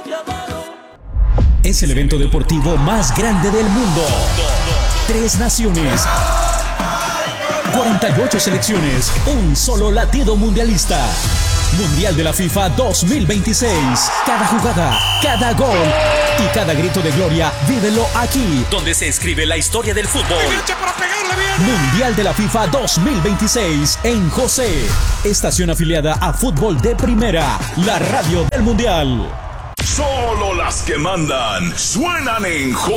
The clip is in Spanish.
Es el evento deportivo más grande del mundo. 3 naciones, 48 selecciones, un solo latido mundialista. Mundial de la FIFA 2026. Cada jugada, cada gol y cada grito de gloria, vívelo aquí, donde se escribe la historia del fútbol. Mundial de la FIFA 2026 en José. Estación afiliada a Fútbol de Primera, la radio del Mundial. Solo las que mandan suenan en José.